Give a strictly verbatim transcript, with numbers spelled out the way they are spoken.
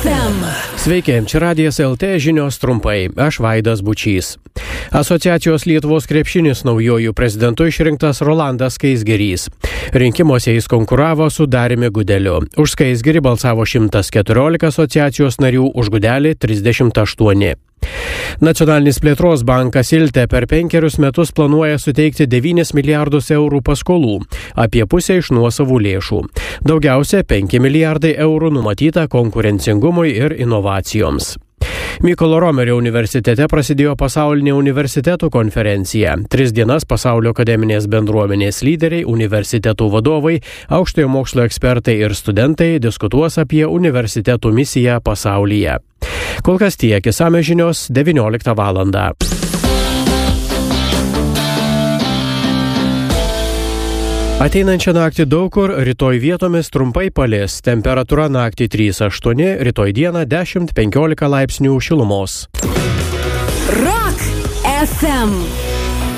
F M. Sveiki, čia Radijas L T žinios trumpai. Aš Vaidas Bučys. Asociacijos Lietuvos krepšinis naujojų prezidentu išrinktas Rolandas Skaisgirys. Rinkimuose jis konkuravo su Dariumi Gudeliu. Už Skaisgirį balsavo šimtas keturiolika asociacijos narių, už Gudelį trisdešimt aštuoni. Nacionalinis plėtros bankas Ilte per penkerius metus planuoja suteikti devynis milijardus eurų paskolų, apie pusę iš nuosavų lėšų. Daugiausia penki milijardai eurų numatyta konkurencingumui ir inovacijoms. Mykolo Romerio universitete prasidėjo pasaulinė universitetų konferencija. Tris dienas pasaulio akademinės bendruomenės lyderiai, universitetų vadovai, aukštojo mokslo ekspertai ir studentai diskutuos apie universitetų misiją pasaulyje. Kol kas tiek, išsamios žinios devynioliktą valandą. Ateinančią naktį daug kur, rytoj vietomis trumpai palis. Temperatūra naktį trys aštuoni, rytoj dieną dešimt penkiolika laipsnių šilumos. Rock F M.